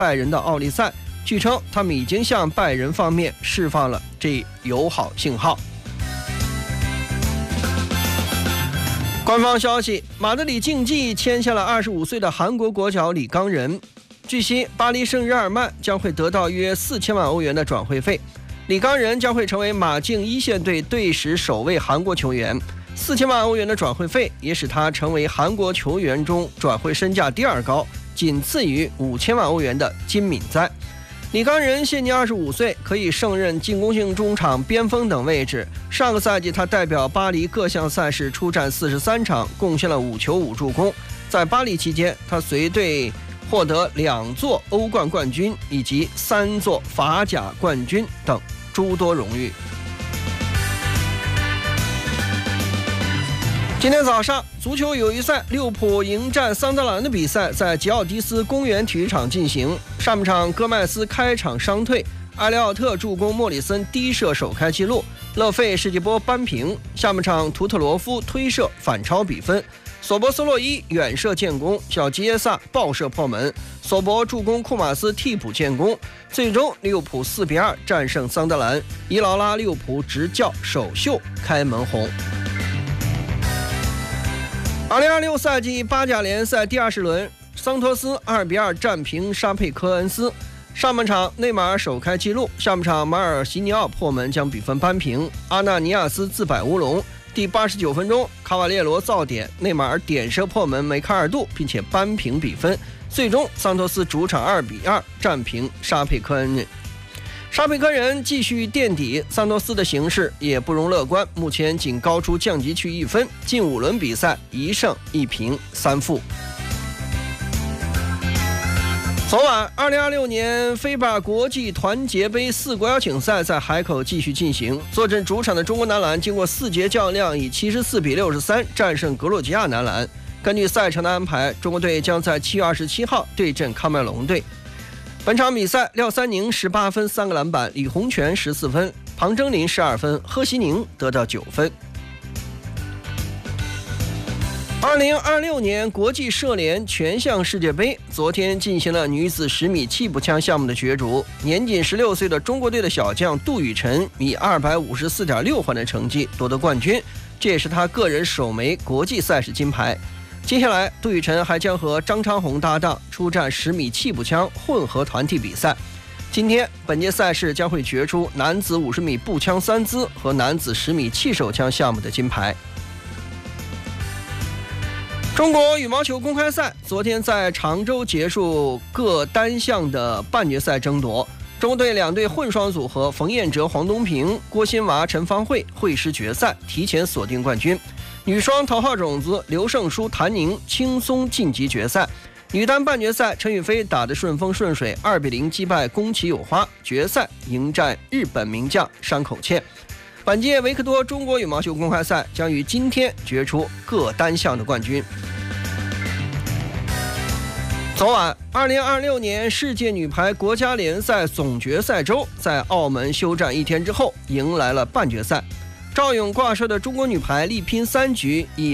拜仁的奥利赛。据称，他们已经向拜仁方面释放了这友好信号。官方消息，马德里竞技签下了25岁的韩国国脚李刚仁。据悉，巴黎圣日耳曼将会得到约4000万欧元的转会费，李刚仁将会成为马竞一线队队史首位韩国球员。4000万欧元的转会费也使他成为韩国球员中转会身价第二高，仅次于5000万欧元的金敏哉。李刚仁现年25岁，可以胜任进攻性中场、边锋等位置。上个赛季，他代表巴黎各项赛事出战43场，贡献了5球5助攻。在巴黎期间，他随队获得2座欧冠冠军以及3座法甲冠军等诸多荣誉。今天早上，足球友谊赛利物浦迎战桑德兰的比赛在吉奥迪斯公园体育场进行。上半场，戈麦斯开场伤退，埃利奥特助攻莫里森低射首开纪录，勒费世纪波扳平。下半场，图特罗夫推射反超比分，索博斯洛伊远射建功，小吉耶萨爆射破门，索博助攻库马斯替补建功。最终，利物浦4-2战胜桑德兰，伊劳拉利物浦执教首秀开门红。2026赛季巴甲联赛第20轮，桑托斯2-2战平沙佩科恩斯。上半场内马尔首开纪录，下半场马尔西尼奥破门将比分扳平，阿纳尼亚斯自摆乌龙。第89分钟，卡瓦列罗造点，内马尔点射破门梅卡尔杜，并且扳平比分。最终，桑托斯主场2-2战平沙佩科恩。沙佩科人继续垫底，桑托斯的形势也不容乐观，目前仅高出降级区1分，近5轮比赛1胜1平3负。昨晚2026年飞巴国际团结杯4国邀请赛在海口继续进行，坐镇主场的中国男篮经过4节较量，以74-63战胜格鲁吉亚男篮。根据赛程的安排，中国队将在7月27号对阵喀麦隆队。本场比赛，廖三宁18分3个篮板，李洪权14分，庞征林12分，贺西宁得到9分。2026年国际射联全项世界杯昨天进行了女子10米气步枪项目的角逐，年仅16岁的中国队的小将杜雨辰以254.6环的成绩夺得冠军，这也是她个人首枚国际赛事金牌。接下来，杜雨辰还将和张昌宏搭档出战10米气步枪混合团体比赛。今天，本届赛事将会决出男子50米步枪3姿和男子10米气手枪项目的金牌。中国羽毛球公开赛昨天在常州结束各单项的半决赛争夺，中国队2队混双组合冯彦哲、黄东萍、郭欣娃、陈芳慧会师决赛，提前锁定冠军。女双头号种子刘胜书、谭宁轻松晋级决赛。女单半决赛，陈雨菲打得顺风顺水，2-0击败宫崎友花，决赛迎战日本名将山口茜。本届维克多中国羽毛球公开赛将于今天决出各单项的冠军。昨晚，2026年世界女排国家联赛总决赛周在澳门休战1天之后，迎来了半决赛。赵勇挂帅的中国女排力拼3局，以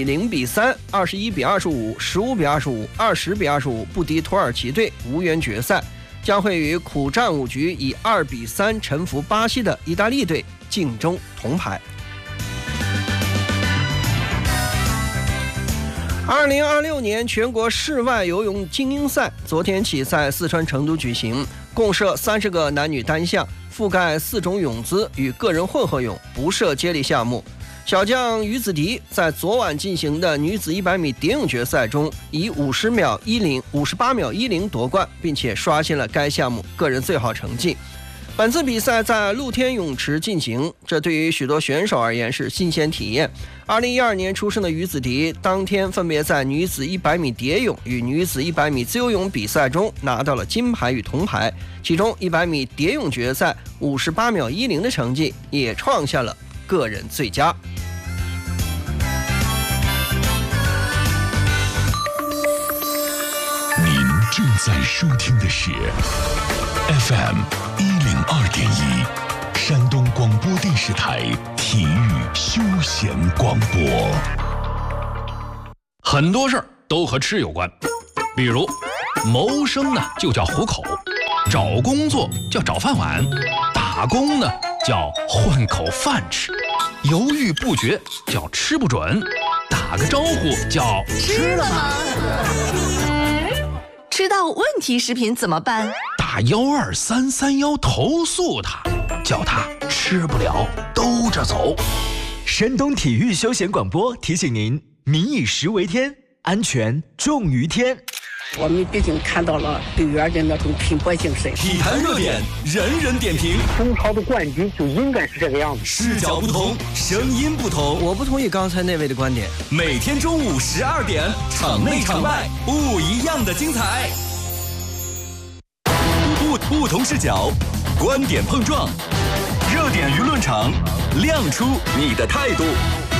0-3、21-25、15-25、20-25不敌土耳其队，无缘决赛，将会与苦战5局以2-3臣服巴西的意大利队竞争铜牌。2026年全国室外游泳精英赛昨天起在四川成都举行，共设30个男女单项，覆盖4种泳姿与个人混合泳，不设接力项目。小将于子迪在昨晚进行的女子100米蝶泳决赛中，以58秒10夺冠，并且刷新了该项目个人最好成绩。本次比赛在露天泳池进行，这对于许多选手而言是新鲜体验。2012年出生的于子迪，当天分别在女子100米蝶泳与女子100米自由泳比赛中拿到了金牌与铜牌，其中100米蝶泳决赛58秒10的成绩也创下了个人最佳。 您正在收听的是 FM102.1山东广播电视台体育休闲广播。 很多事儿都和吃有关，比如谋生呢就叫糊口， 找工作叫找饭碗，打工呢叫混口饭吃，犹豫不决叫吃不准，打个招呼叫吃了吗？吃到问题食品怎么办？ 打12331投诉他，叫他吃不了兜着走。 山东体育休闲广播提醒您：民以食为天，安全重于天。 我们毕竟看到了队员的那种拼搏精神。 体坛热点，人人点评。 中超的冠军就应该是这个样子。 视角不同，声音不同。 我不同意刚才那位的观点。 每天中午12点，场内场外不一样的精彩。不同视角，观点碰撞，热点舆论场，亮出你的态度。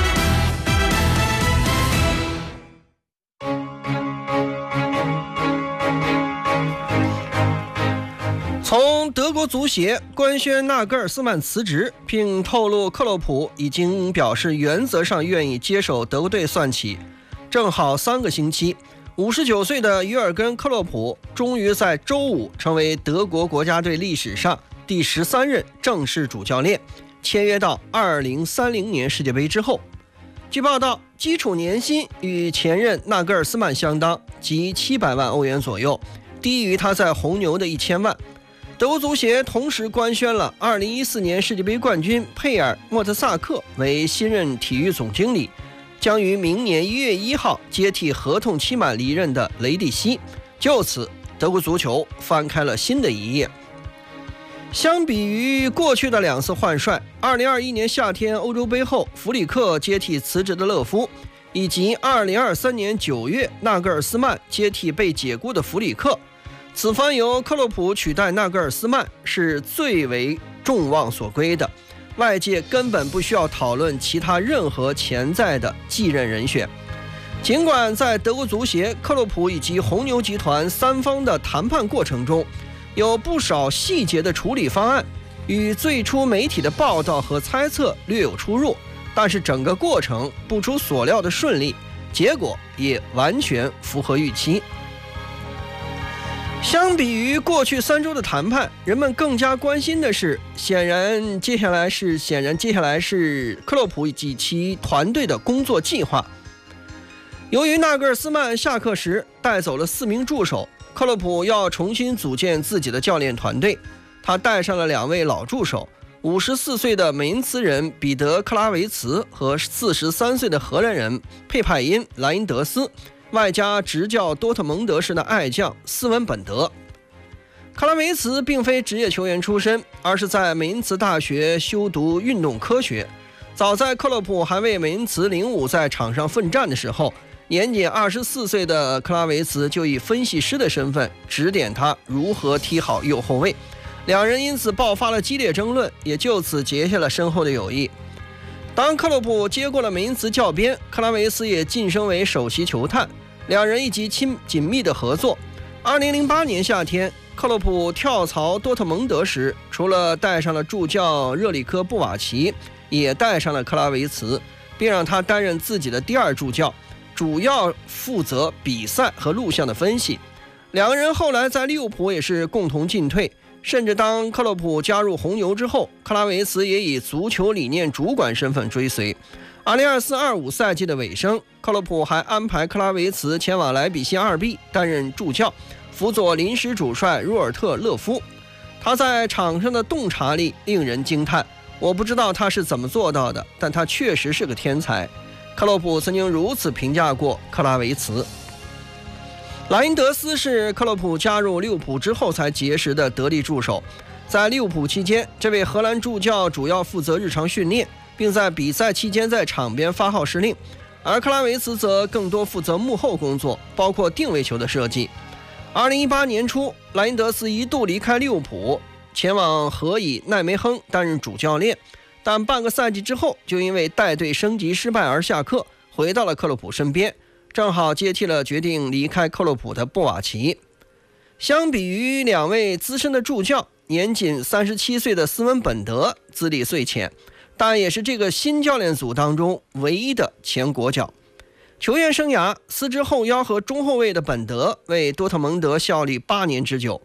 从德国足协官宣纳格尔斯曼辞职，并透露克洛普已经表示原则上愿意接手德国队算起，正好3个星期，59岁的于尔根·克洛普终于在周五成为德国国家队历史上第13任正式主教练，签约到2030年世界杯之后。据报道，基础年薪与前任纳格尔斯曼相当，即700万欧元左右，低于他在红牛的1000万。德国足协同时官宣了2014年世界杯冠军佩尔·莫特萨克为新任体育总经理，将于明年1月1号接替合同期满离任的雷蒂希。就此，德国足球翻开了新的一页。相比于过去的2次换帅，2021年夏天欧洲杯后弗里克接替辞职的勒夫，以及2023年9月纳格尔斯曼接替被解雇的弗里克，此番由克洛普取代纳格尔斯曼是最为众望所归的，外界根本不需要讨论其他任何潜在的继任人选。尽管在德国足协、克洛普以及红牛集团3方的谈判过程中，有不少细节的处理方案与最初媒体的报道和猜测略有出入，但是整个过程不出所料的顺利，结果也完全符合预期。相比于过去3周的谈判，人们更加关心的是，显然接下来是克洛普以及其团队的工作计划。由于纳格尔斯曼下课时带走了4名助手，克洛普要重新组建自己的教练团队。他带上了2位老助手，54岁的美因茨人彼得·克拉维茨和43岁的荷兰人佩派因·莱因德斯，外加执教多特蒙德时的爱将斯文本德。克拉维茨并非职业球员出身，而是在美因茨大学修读运动科学。早在克洛普还为美因茨05在场上奋战的时候，年仅24岁的克拉维茨就以分析师的身份指点他如何踢好右后卫，两人因此爆发了激烈争论，也就此结下了深厚的友谊。当克洛普接过了美因茨教鞭，克拉维斯也晋升为首席球探，两人一起紧密的合作。2008年夏天，克洛普跳槽多特蒙德时，除了带上了助教热里科·布瓦奇，也带上了克拉维茨，并让他担任自己的第2助教，主要负责比赛和录像的分析。两个人后来在利物浦也是共同进退，甚至当克洛普加入红牛之后，克拉维茨也以足球理念主管身份追随。2024-25赛季的尾声，克洛普还安排克拉维茨前往莱比锡2B担任助教，辅佐临时主帅若尔特·勒夫。他在场上的洞察力令人惊叹，我不知道他是怎么做到的，但他确实是个天才。克洛普曾经如此评价过克拉维茨。莱因德斯是克洛普加入利物浦之后才结识的得力助手，在利物浦期间，这位荷兰助教主要负责日常训练，并在比赛期间在场边发号施令，而克拉维茨则更多负责幕后工作，包括定位球的设计。2018年初，莱因德斯一度离开利物浦，前往荷乙奈梅亨担任主教练，但半个赛季之后就因为带队升级失败而下课，回到了克洛普身边，正好接替了决定离开克洛普的布瓦奇。相比于两位资深的助教，年仅37岁的斯文本德资历虽浅，但也是这个新教练组当中唯一的前国脚。球员生涯，司职后腰和中后卫的本德为多特蒙德效力8年之久，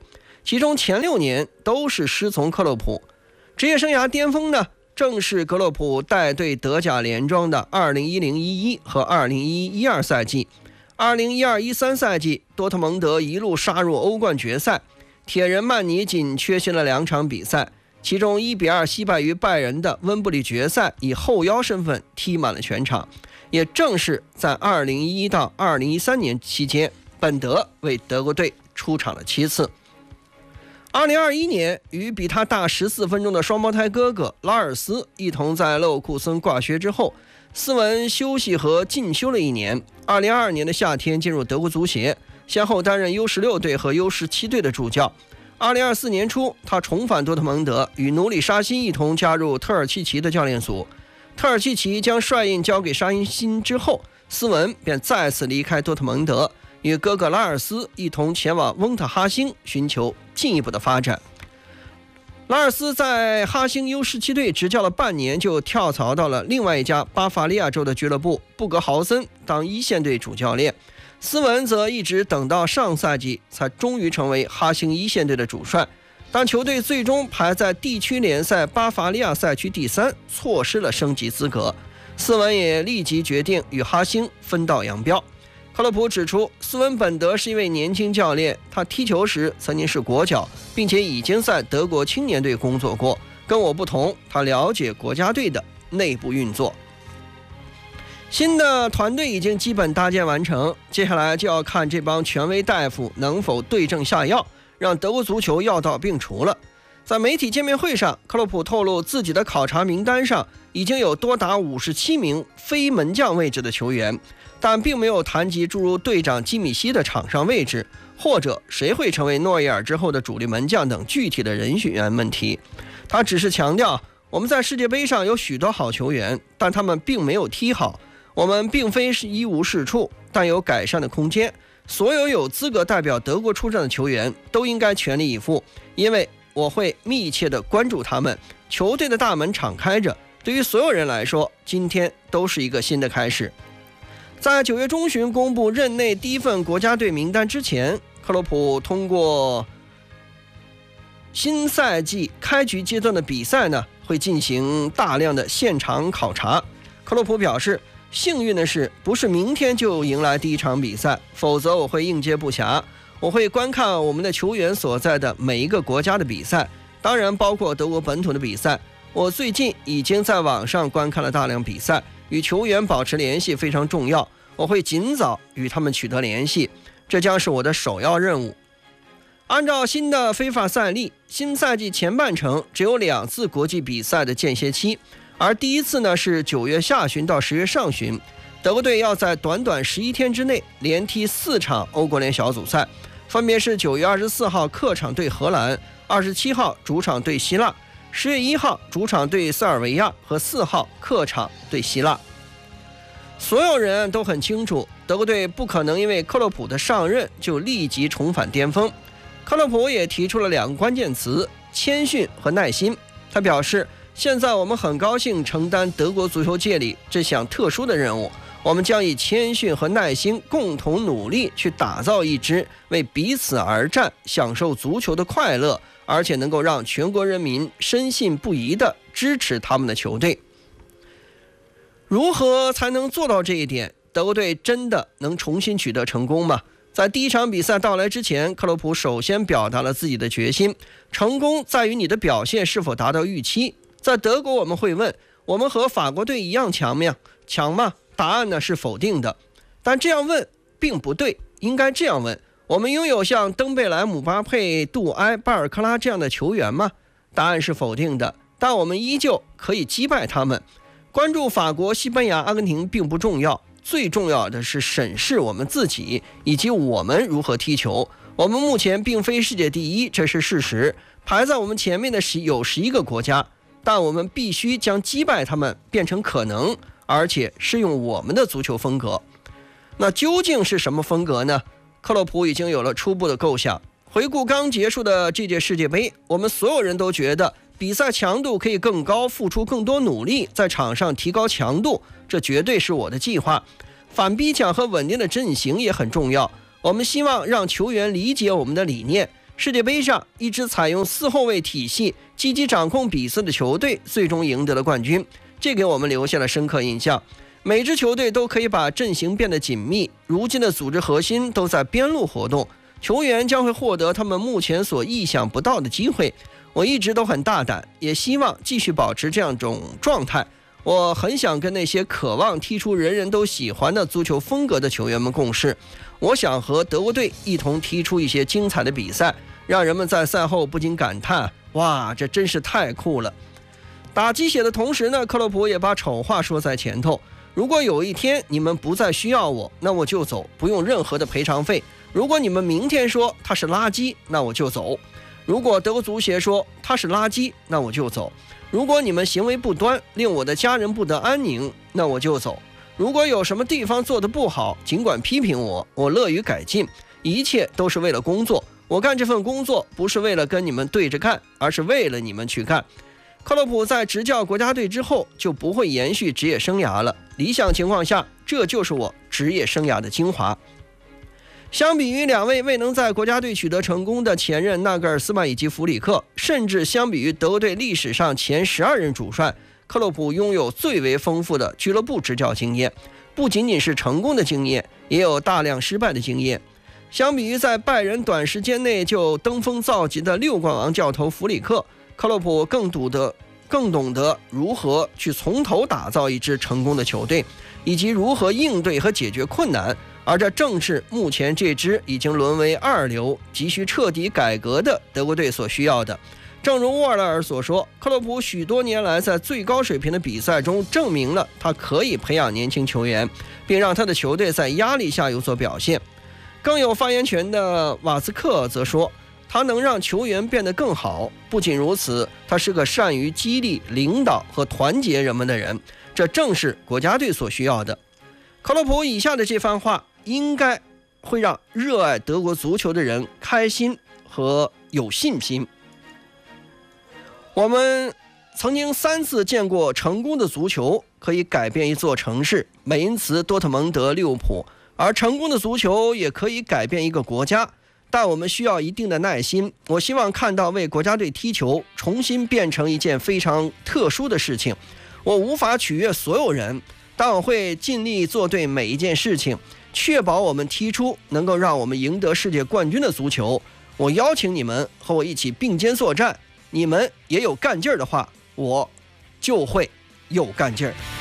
其中前6年都是师从克洛普。职业生涯巅峰呢，正是格洛普带队德甲连庄的2010-11和2011-12赛季。2012-13赛季，多特蒙德一路杀入欧冠决赛，铁人曼尼仅缺席了2场比赛，其中1-2惜败于拜仁的温布利决赛，以后腰身份踢满了全场。也正是在2011到2013年期间，本德为德国队出场了7次。2021年，与比他大14分钟的双胞胎哥哥拉尔斯一同在勒沃库森挂靴之后，斯文休息和进修了1年。2022年的夏天进入德国足协，先后担任 U16 队和 U17 队的助教。2024年初，他重返多特蒙德，与努里沙辛一同加入特尔契奇的教练组。特尔契奇将帅印交给沙辛之后，斯文便再次离开多特蒙德，与哥哥拉尔斯一同前往温特哈辛寻求进一步的发展。拉尔斯在哈辛 U17 队执教了半年，就跳槽到了另外一家巴伐利亚州的俱乐部布格豪森当一线队主教练。斯文则一直等到上赛季才终于成为哈辛一线队的主帅，但球队最终排在地区联赛巴伐利亚赛区第3，错失了升级资格。斯文也立即决定与哈辛分道扬镳。克洛普指出，斯文本德是一位年轻教练，他踢球时曾经是国脚，并且已经在德国青年队工作过。跟我不同，他了解国家队的内部运作。新的团队已经基本搭建完成，接下来就要看这帮权威大夫能否对症下药，让德国足球药到病除了。在媒体见面会上，克洛普透露自己的考察名单上已经有多达57名非门将位置的球员，但并没有谈及诸如队长基米希的场上位置，或者谁会成为诺伊尔之后的主力门将等具体的人选问题。他只是强调，我们在世界杯上有许多好球员，但他们并没有踢好。我们并非是一无是处，但有改善的空间。所有有资格代表德国出战的球员都应该全力以赴，因为我会密切地关注他们。球队的大门敞开着，对于所有人来说，今天都是一个新的开始。在9月中旬公布任内第一份国家队名单之前，克洛普通过新赛季开局阶段的比赛呢，会进行大量的现场考察。克洛普表示，幸运的是，不是明天就迎来第一场比赛，否则我会应接不暇。我会观看我们的球员所在的每一个国家的比赛，当然包括德国本土的比赛。我最近已经在网上观看了大量比赛，与球员保持联系非常重要，我会尽早与他们取得联系，这将是我的首要任务。按照新的非法赛例，新赛季前半程只有2次国际比赛的间歇期，而第一次呢是9月下旬到10月上旬，德国队要在短短11天之内连踢4场欧国联小组赛，分别是9月24号客场对荷兰，27号主场对希腊，10月1号主场对塞尔维亚和4号客场对希腊。所有人都很清楚，德国队不可能因为克洛普的上任就立即重返巅峰。克洛普也提出了2个关键词：谦逊和耐心。他表示，现在我们很高兴承担德国足球界里这项特殊的任务，我们将以谦逊和耐心共同努力去打造一支为彼此而战、享受足球的快乐，而且能够让全国人民深信不疑地支持他们的球队。如何才能做到这一点？德国队真的能重新取得成功吗？在第一场比赛到来之前，克洛普首先表达了自己的决心，成功在于你的表现是否达到预期。在德国我们会问，我们和法国队一样强吗？答案呢是否定的。但这样问并不对，应该这样问，我们拥有像登贝莱、姆巴佩、杜埃、巴尔克拉这样的球员吗？答案是否定的，但我们依旧可以击败他们。关注法国、西班牙、阿根廷并不重要，最重要的是审视我们自己以及我们如何踢球。我们目前并非世界第一，这是事实，排在我们前面的有11个国家，但我们必须将击败他们变成可能，而且是用我们的足球风格。那究竟是什么风格呢？克洛普已经有了初步的构想。回顾刚结束的这届世界杯，我们所有人都觉得比赛强度可以更高，付出更多努力，在场上提高强度，这绝对是我的计划。反逼抢和稳定的阵型也很重要，我们希望让球员理解我们的理念， 世界杯上，一支采用4后卫体系、积极掌控比赛的球队最终赢得了冠军，这给我们留下了深刻印象。每支球队都可以把阵型变得紧密，如今的组织核心都在边路活动，球员将会获得他们目前所意想不到的机会。我一直都很大胆，也希望继续保持这样一种状态。我很想跟那些渴望踢出人人都喜欢的足球风格的球员们共事。我想和德国队一同踢出一些精彩的比赛，让人们在赛后不禁感叹：哇，这真是太酷了！打鸡血的同时呢，克洛普也把丑话说在前头。如果有一天你们不再需要我，那我就走，不用任何的赔偿费。如果你们明天说他是垃圾，那我就走。如果德国足协说他是垃圾，那我就走。如果你们行为不端，令我的家人不得安宁，那我就走。如果有什么地方做得不好，尽管批评我，我乐于改进。一切都是为了工作，我干这份工作不是为了跟你们对着干，而是为了你们去干。克洛普在执教国家队之后就不会延续职业生涯了，理想情况下，这就是我职业生涯的精华。相比于2位未能在国家队取得成功的前任纳格尔斯曼以及弗里克，甚至相比于德国队历史上前12任主帅，克洛普拥有最为丰富的俱乐部执教经验，不仅仅是成功的经验，也有大量失败的经验。相比于在拜仁短时间内就登峰造极的6冠王教头弗里克，克洛普更懂得如何去从头打造一支成功的球队，以及如何应对和解决困难。而这正是目前这支已经沦为2流、急需彻底改革的德国队所需要的。正如沃勒尔所说，克洛普许多年来在最高水平的比赛中证明了他可以培养年轻球员，并让他的球队在压力下有所表现。更有发言权的瓦兹克则说，他能让球员变得更好。不仅如此，他是个善于激励、领导和团结人们的人，这正是国家队所需要的。克洛普以下的这番话应该会让热爱德国足球的人开心和有信心。我们曾经3次见过成功的足球可以改变一座城市，美因茨、多特蒙德、利物浦，而成功的足球也可以改变一个国家，但我们需要一定的耐心。我希望看到为国家队踢球重新变成一件非常特殊的事情。我无法取悦所有人，但我会尽力做对每一件事情，确保我们踢出能够让我们赢得世界冠军的足球。我邀请你们和我一起并肩作战，你们也有干劲儿的话，我就会有干劲儿。